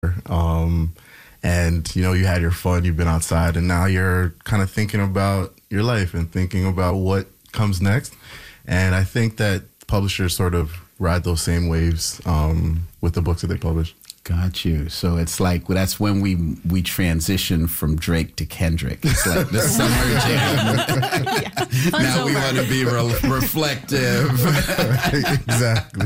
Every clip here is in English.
And you had your fun, you've been outside, and now you're kind of thinking about your life and thinking about what comes next. And I think that publishers sort of ride those same waves with the books that they publish. Got you. So it's like, well, that's when we transition from Drake to Kendrick. It's like the summer jam. Now we want to be reflective. Exactly.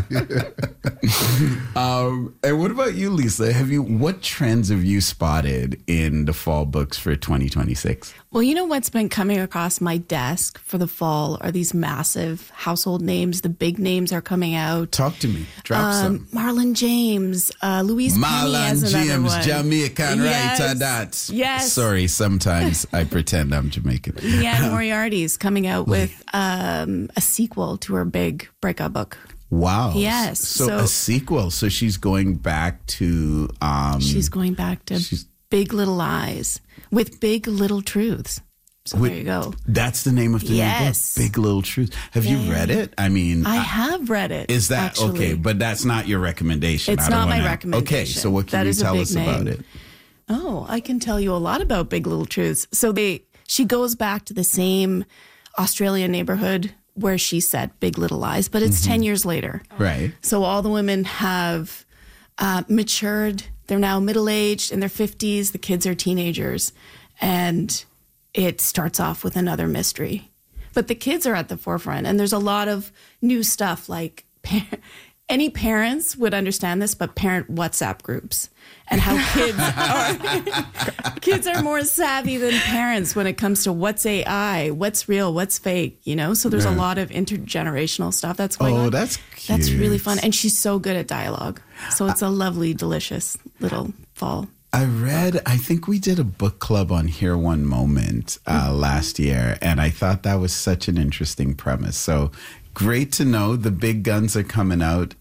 And what about you, Lisa? What trends have you spotted in the fall books for 2026? Well, what's been coming across my desk for the fall are these massive household names. The big names are coming out. Talk to me. Drop some. Marlon James, Louise Penny has another James, one. Jamaican writer that. Yes. Sorry, sometimes I pretend I'm Jamaican. Leanne Moriarty's coming out with a sequel to her big breakout book. Wow. Yes. So a sequel. So she's going back to... she's going back to Big Little Lies with Big Little Truths. So there you go. That's the name of the new book, Big Little Truths. Have you read it? I mean... I have read it. Is that... actually. Okay, but that's not your recommendation. It's not my recommendation. Okay, so what can you tell us about it? Oh, I can tell you a lot about Big Little Truths. So she goes back to the same Australian neighborhood where she set Big Little Lies, but it's 10 years later. Right. So all the women have matured. They're now middle-aged, in their 50s. The kids are teenagers. And it starts off with another mystery. But the kids are at the forefront, and there's a lot of new stuff, like any parents would understand this, but parent WhatsApp groups and how kids are more savvy than parents when it comes to what's AI, what's real, what's fake, So there's a lot of intergenerational stuff that's going on. Oh, that's cute. That's really fun. And she's so good at dialogue. So it's a lovely, delicious little fall. I think we did a book club on Here One Moment last year, and I thought that was such an interesting premise. So great to know the big guns are coming out.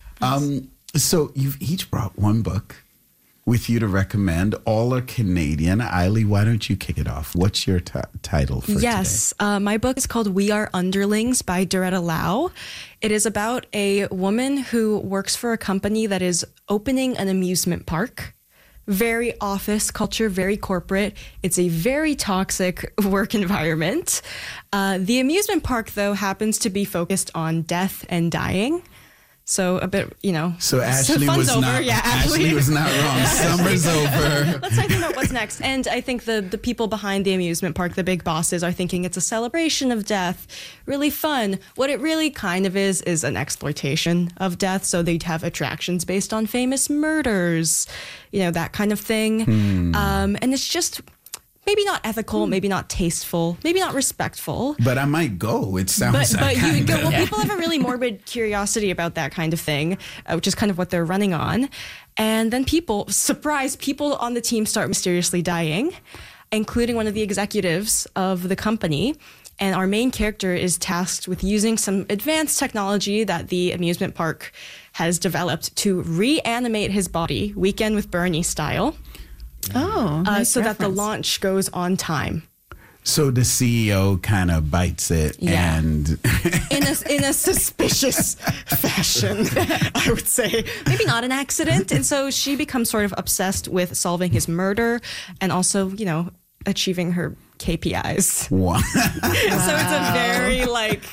So you've each brought one book with you to recommend. All are Canadian. Eilidh, why don't you kick it off? What's your title for today? My book is called We Are Underlings by Doretta Lau. It is about a woman who works for a company that is opening an amusement park. Very office culture, very corporate. It's a very toxic work environment. The amusement park, though, happens to be focused on death and dying. So a bit, So Ashley was over. Ashley was not wrong. Summer's over. Let's talk about what's next. And I think the people behind the amusement park, the big bosses, are thinking it's a celebration of death. Really fun. What it really kind of is an exploitation of death. So they'd have attractions based on famous murders, that kind of thing. And it's just... maybe not ethical, maybe not tasteful, maybe not respectful. But I might go. It sounds But you would go, well, people have a really morbid curiosity about that kind of thing, which is kind of what they're running on. And then people on the team start mysteriously dying, including one of the executives of the company. And our main character is tasked with using some advanced technology that the amusement park has developed to reanimate his body, Weekend with Bernie style. Oh, nice so reference. that the launch goes on time. So the CEO kind of bites it and... in a suspicious fashion, I would say. Maybe not an accident. And so she becomes sort of obsessed with solving his murder and also, achieving her KPIs. Wow. So it's a very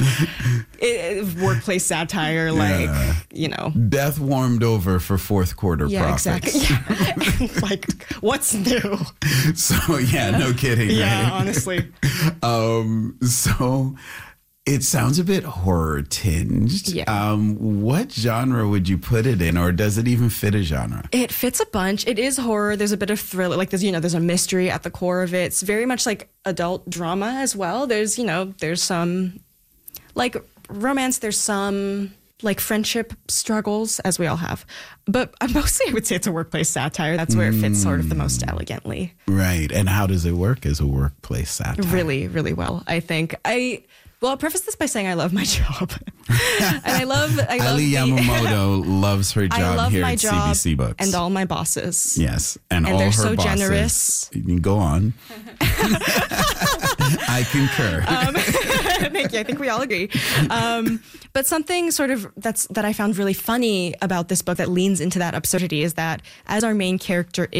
workplace satire, Death warmed over for fourth quarter profits. Exactly. What's new? So no kidding. Yeah, right? honestly. So it sounds a bit horror tinged. Yeah. What genre would you put it in, or does it even fit a genre? It fits a bunch. It is horror. There's a bit of thriller. There's a mystery at the core of it. It's very much like adult drama as well. There's some romance. There's some friendship struggles, as we all have. But mostly I would say it's a workplace satire. That's where it fits sort of the most elegantly. Right. And how does it work as a workplace satire? Really, really well, I think. Well, I'll preface this by saying I love my job. And I love Ali Yamamoto loves her I job love here my at job CBC Books. and all my bosses. Yes, and all they're her so bosses. generous. Go on. I concur. Thank you. I think we all agree. But something sort of that I found really funny about this book that leans into that absurdity is that as our main character